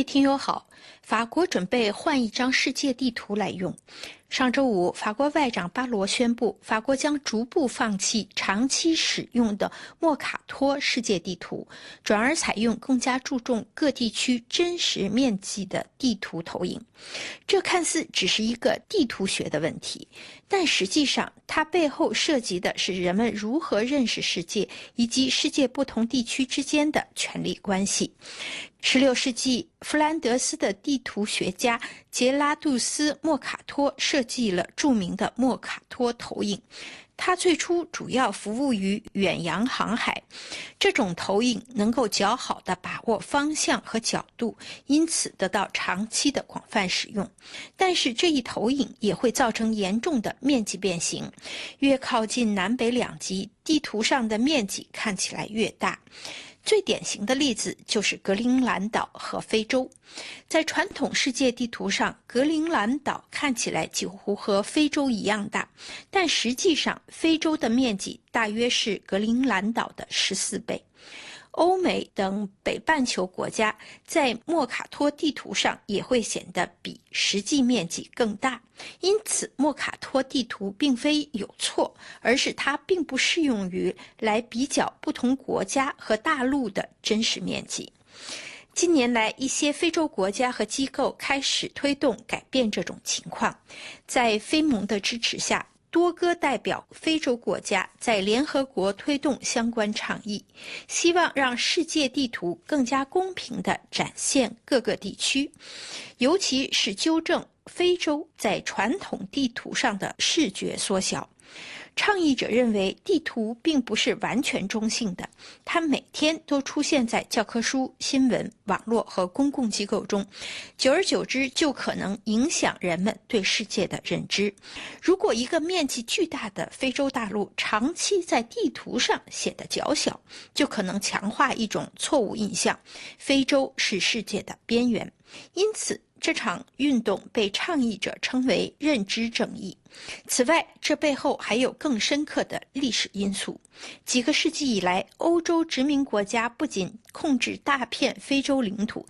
位听友好，法国准备换一张世界地图来用。上周五，法国外长巴罗宣布，法国将逐步放弃长期使用的莫卡托世界地图，转而采用更加注重各地区真实面积的地图投影。这看似只是一个地图学的问题，但实际上它背后涉及的是人们如何认识世界，以及世界不同地区之间的权力关系。16世纪，弗兰德斯的地图学家杰拉杜斯·莫卡托设计了著名的莫卡托投影。它最初主要服务于远洋航海，这种投影能够较好地把握方向和角度，因此得到长期的广泛使用。但是这一投影也会造成严重的面积变形，越靠近南北两极，地图上的面积看起来越大。最典型的例子就是格陵兰岛和非洲。在传统世界地图上，格陵兰岛看起来几乎和非洲一样大，但实际上非洲的面积大约是格陵兰岛的14倍。欧美等北半球国家在莫卡托地图上也会显得比实际面积更大，因此莫卡托地图并非有错，而是它并不适用于来比较不同国家和大陆的真实面积。近年来，一些非洲国家和机构开始推动改变这种情况。在非盟的支持下，多个代表非洲国家在联合国推动相关倡议，希望让世界地图更加公平地展现各个地区，尤其是纠正非洲在传统地图上的视觉缩小。倡议者认为地图并不是完全中性的，它每天都出现在教科书、新闻、网络和公共机构中，久而久之就可能影响人们对世界的认知。如果一个面积巨大的非洲大陆长期在地图上显得较小，就可能强化一种错误印象，非洲是世界的边缘。因此，这场运动被倡议者称为认知正义。此外，这背后还有更深刻的历史因素。几个世纪以来，欧洲殖民国家不仅控制大片非洲领土，